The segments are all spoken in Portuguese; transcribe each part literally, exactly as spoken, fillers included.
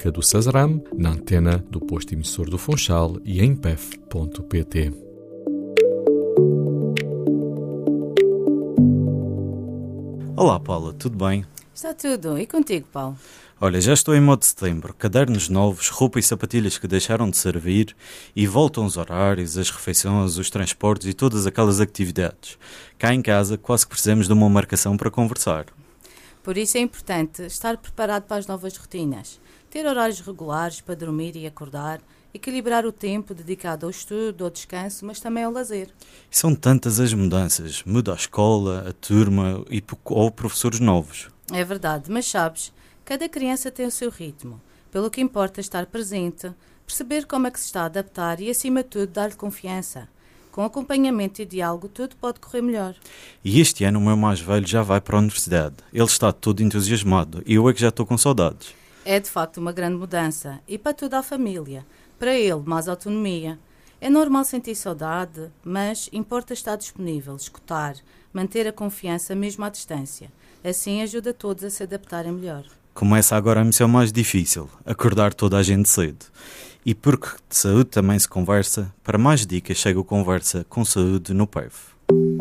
rubrica do Cesaram, na antena do posto emissor do Funchal e em p e f ponto p t. Olá Paula, tudo bem? Está tudo. E contigo, Paulo? Olha, já estou em modo setembro, cadernos novos, roupa e sapatilhas que deixaram de servir e voltam os horários, as refeições, os transportes e todas aquelas atividades. Cá em casa quase que precisamos de uma marcação para conversar. Por isso é importante estar preparado para as novas rotinas, ter horários regulares para dormir e acordar, equilibrar o tempo dedicado ao estudo, ao descanso, mas também ao lazer. E são tantas as mudanças, muda a escola, a turma e, ou professores novos. É verdade, mas sabes, cada criança tem o seu ritmo, pelo que importa estar presente, perceber como é que se está a adaptar e, acima de tudo, dar-lhe confiança. Com acompanhamento e diálogo, tudo pode correr melhor. E este ano o meu mais velho já vai para a universidade. Ele está todo entusiasmado e eu é que já estou com saudades. É de facto uma grande mudança e para toda a família. Para ele, mais autonomia. É normal sentir saudade, mas importa estar disponível, escutar, manter a confiança mesmo à distância. Assim ajuda todos a se adaptarem melhor. Começa agora a missão mais difícil, acordar toda a gente cedo. E porque de saúde também se conversa, para mais dicas chega o Conversa com Saúde no P E F.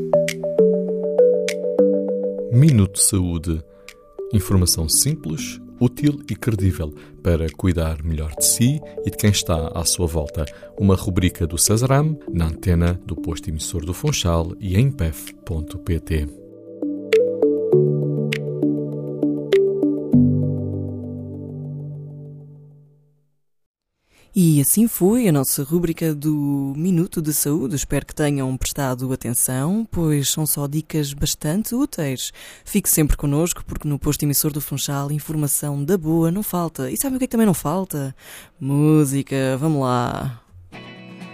Minuto Saúde. Informação simples, útil e credível para cuidar melhor de si e de quem está à sua volta. Uma rubrica do Cesaram, na antena do posto emissor do Funchal e em p e f ponto p t. E assim foi a nossa rúbrica do Minuto de Saúde. Espero que tenham prestado atenção, pois são só dicas bastante úteis. Fique sempre connosco, porque no posto emissor do Funchal informação da boa não falta. E sabe o que é que também não falta? Música, vamos lá!